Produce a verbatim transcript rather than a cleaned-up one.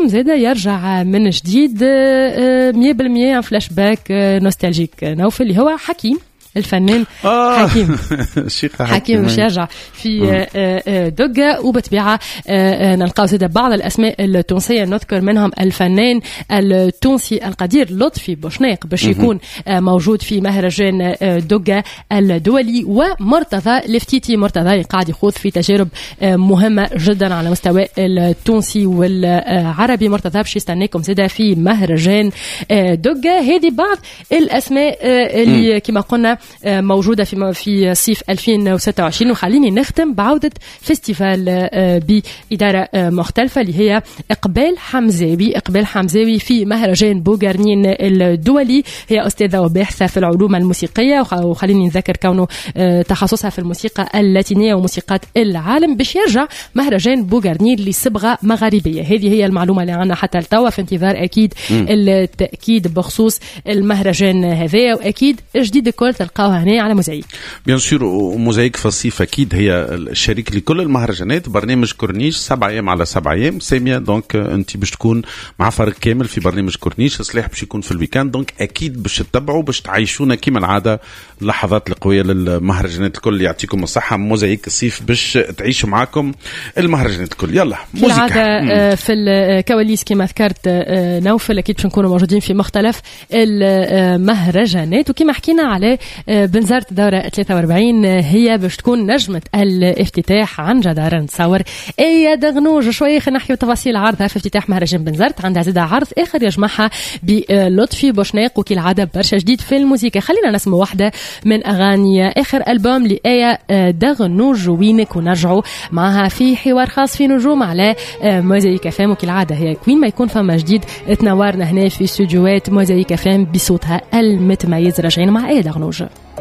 زادا يرجع من جديد مية بالمية فلاش باك نوستالجيك نوفل اللي هو حكيم الفنان آه. حكيم حكيم, حكيم مش يرجع في دقة. وبتبيعها نلقاو زادا بعض الأسماء التونسية نذكر منهم الفنان التونسي القدير لطفي بوشناق باش يكون موجود في مهرجان دقة الدولي، ومرتضى الفتيتي مرتضى قاعد يخوض في تجارب مهمة جدا على مستوى التونسي والعربي. مرتضى باش يستناكم زادا في مهرجان دقة. هذه بعض الأسماء اللي كما قلنا موجودة في في صيف ألفين وستة وعشرين. وخليني نختم بعودة فيستيفال بإدارة مختلفة اللي هي إقبال حمزاوي. إقبال حمزاوي في مهرجان بوغارنين الدولي، هي أستاذة وباحثة في العلوم الموسيقية، وخليني نذكر كونه تخصصها في الموسيقى اللاتينية وموسيقات العالم. باش يرجع مهرجان بوغارنين لصبغة مغاربية. هذه هي المعلومة اللي عنا حتى التوا، في انتظار أكيد التأكيد بخصوص المهرجان هذا، وأكيد جديد الكل تلقاوها هنا على موزايك. بيان سور، وموزايك في الصيف اكيد هي الشريك لكل المهرجانات. برنامج كورنيش سبع ايام على سبع ايام ساميه، دونك انت باش تكون مع فريق كامل في برنامج كورنيش. صلاح باش يكون في الويكاند، دونك اكيد باش تتبعوا باش تعيشونا كما العاده اللحظات القويه للمهرجانات الكل. يعطيكم الصحه. موزايك الصيف باش تعيشوا معاكم المهرجانات الكل. يلا موزيكا العاده في الكواليس كما ذكرت نوفل، اكيد باش نكونوا موجودين في مختلف المهرجانات. وكما حكينا على بنزرت دورة ثلاثة وأربعين هي باش تكون نجمة الافتتاح عن جدارة. نتصور ايه دغنوج شوية. خلينا نحكيو تفاصيل عرضها في افتتاح مهرجان بنزرت. عندها زيادة عرض اخر يجمعها بلطفي بوشناق، وكل عادة برشا جديد في الموسيقى. خلينا نسمع واحدة من اغاني اخر البوم لآية دغنوج وينك، ونرجعوا معها في حوار خاص في نجوم على موزايك فام. وكل عادة هي كوين ما يكون فما جديد تنورنا هنا في استوديوهات موزايك فام بصوتها المتميز. راجعين مع آية دغنوج.